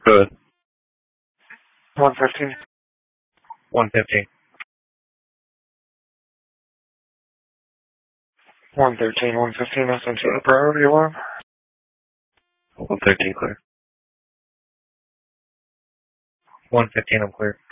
Good. 115. 115. 113, 115, that's into the priority alarm. 113 clear. 115, I'm clear.